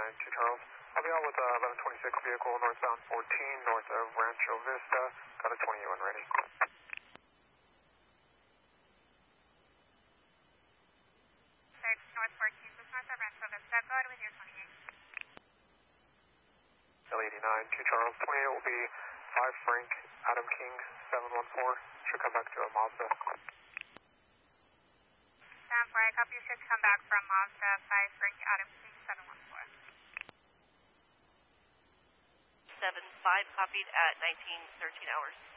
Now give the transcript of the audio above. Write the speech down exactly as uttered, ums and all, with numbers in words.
nine to Charles. I'll be out with uh, eleven twenty-six vehicle northbound fourteen north of Rancho Vista. Got a twenty when ready. six north fourteen, just north of Rancho Vista. Go ahead with your twenty-eight. L eighty-nine to Charles. twenty-eight will be five Frank Adam King seven one four. Should come back to a Mazda. Stand for, I copy. You should come back from Mazda five Frank Adam King seven one four. seven five copied at nineteen thirteen hours.